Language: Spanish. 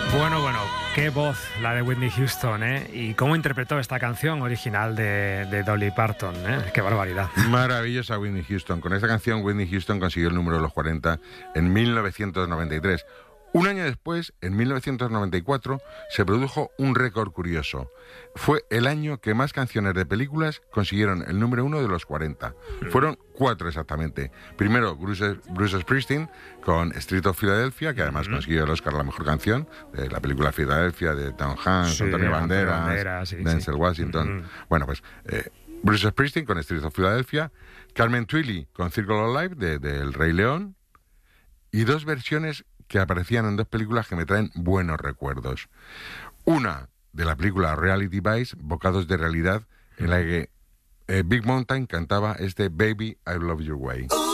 Bueno, qué voz la de Whitney Houston, ¿eh? Y cómo interpretó esta canción original de Dolly Parton, ¿eh? Qué barbaridad. Maravillosa Whitney Houston. Con esta canción Whitney Houston consiguió el número de los 40 en 1993. Un año después, en 1994, se produjo un récord curioso. Fue el año que más canciones de películas consiguieron el número 1 de los 40. Fueron 4 exactamente. Primero, Bruce Springsteen con Street of Philadelphia, que además consiguió el Oscar a la mejor canción, de la película Philadelphia, de Tom Hanks, Antonio Banderas, Denzel Washington. Bueno, pues Bruce Springsteen con Street of Philadelphia, Carmen Twilly con Circle of Life, de El Rey León, y 2 versiones que aparecían en 2 películas que me traen buenos recuerdos. Una de la película Reality Bites, Bocados de Realidad, en la que Big Mountain cantaba este Baby, I Love Your Way.